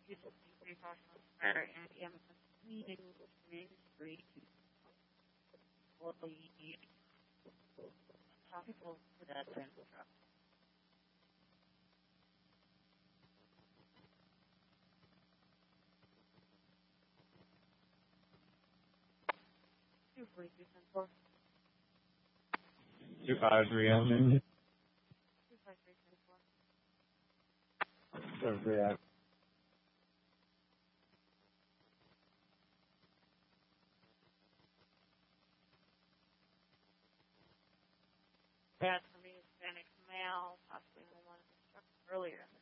Two five three M. Bad for me, Hispanic male, possibly one of the earlier in the